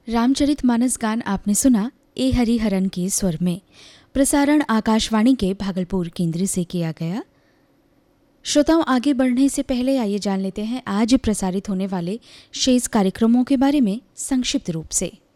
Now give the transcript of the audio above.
रामचरितमानस गान आपने सुना ए हरिहरन के स्वर में। प्रसारण आकाशवाणी के भागलपुर केंद्र से किया गया। श्रोताओं, आगे बढ़ने से पहले आइए जान लेते हैं आज प्रसारित होने वाले शेष कार्यक्रमों के बारे में संक्षिप्त रूप से।